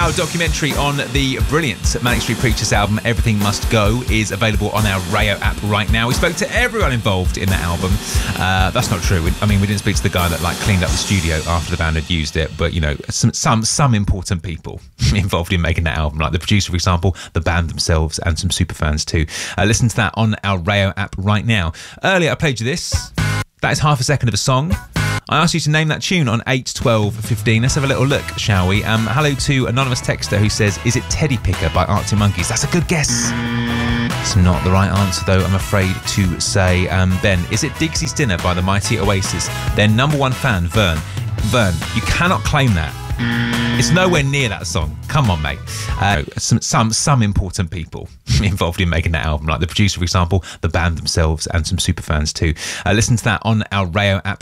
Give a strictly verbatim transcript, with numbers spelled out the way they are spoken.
Our documentary on the brilliant Manic Street Preachers album, Everything Must Go, is available on our Rayo app right now. We spoke to everyone involved in that album. Uh, that's not true. I mean, we didn't speak to the guy that like cleaned up the studio after the band had used it, but you know, some some some important people involved in making that album, like the producer, for example, the band themselves, and some super fans too. Uh, listen to that on our Rayo app right now. Earlier, I played you this. That is half a second of a song. I asked you to name that tune on eight, twelve, fifteen. Let's have a little look, shall we? Um, hello to anonymous texter who says, is it Teddy Picker by Arctic Monkeys? That's a good guess. It's not the right answer, though, I'm afraid to say. Um, Ben, is it Digsy's Dinner by the Mighty Oasis? Their number one fan, Vern. Vern, you cannot claim that. It's nowhere near that song. Come on, mate. Uh, some some some important people involved in making that album, like the producer, for example, the band themselves, and some super fans too. Uh, listen to that on our Rayo app